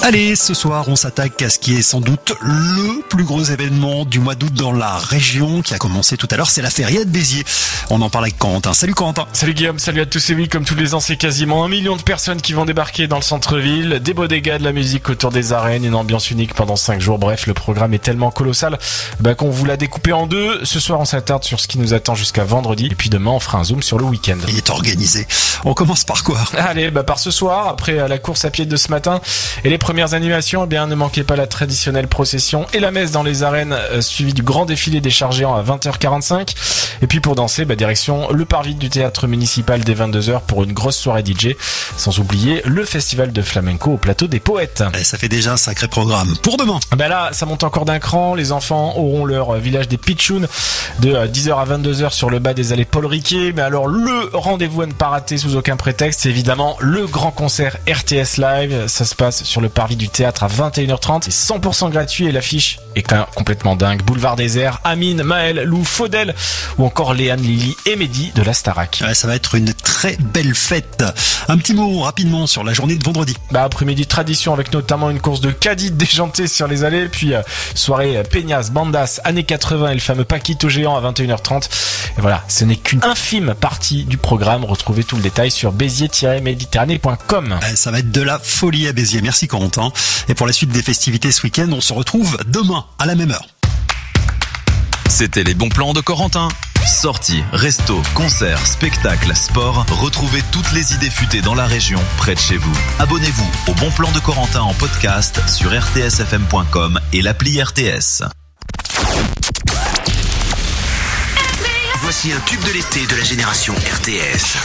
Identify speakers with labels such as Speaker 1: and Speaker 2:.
Speaker 1: Allez, ce soir, on s'attaque à ce qui est sans doute le plus gros événement du mois d'août dans la région qui a commencé tout à l'heure, c'est la Feria de Béziers. On en parle avec Corentin. Salut Corentin.
Speaker 2: Salut Guillaume, salut à tous. Et oui, comme tous les ans, c'est quasiment 1 million de personnes qui vont débarquer dans le centre-ville, des bodegas, de la musique autour des arènes, une ambiance unique pendant 5 jours. Bref, le programme est tellement colossal qu'on vous l'a découpé en deux. Ce soir, on s'attarde sur ce qui nous attend jusqu'à vendredi. Et puis demain, on fera un zoom sur le week-end.
Speaker 1: Il est organisé. On commence par quoi?
Speaker 2: Allez, par ce soir, après la course à pied de ce matin et les premières animations, ne manquez pas la traditionnelle procession et la messe dans les arènes, suivie du grand défilé des chars géants à 20h45. Et puis pour danser, direction le parvis du théâtre municipal dès 22h pour une grosse soirée DJ. Sans oublier le festival de flamenco au plateau des poètes.
Speaker 1: Ça fait déjà un sacré programme. Pour demain,
Speaker 2: là, ça monte encore d'un cran. Les enfants auront leur village des Pitchouns de 10h à 22h sur le bas des allées Paul Riquet. Mais alors, le rendez-vous à ne pas rater sous aucun prétexte, c'est évidemment le grand concert RTS Live. Ça se passe sur le parvis du théâtre à 21h30. C'est 100% gratuit et l'affiche est complètement dingue. Boulevard Désert, Amine, Maël, Lou, Faudel ou encore Léane, Lily et Mehdi de la Starac.
Speaker 1: Ça va être une très belle fête. Un petit mot rapidement sur la journée de vendredi.
Speaker 2: Après-midi tradition avec notamment une course de caddie déjantée sur les allées, puis soirée peñas, bandas, années 80 et le fameux Paquito géant à 21h30. Et voilà, ce n'est qu'une infime partie du programme. Retrouvez tout le détail sur béziers-méditerranée.com.
Speaker 1: Ça va être de la folie à Béziers. Merci Corentin. Et pour la suite des festivités ce week-end, on se retrouve demain à la même heure.
Speaker 3: C'était les bons plans de Corentin. Sorties, restos, concerts, spectacles, sport. Retrouvez toutes les idées futées dans la région, près de chez vous. Abonnez-vous au Bon Plan de Corentin en podcast sur rtsfm.com et l'appli RTS.
Speaker 4: Voici un tube de l'été de la génération RTS.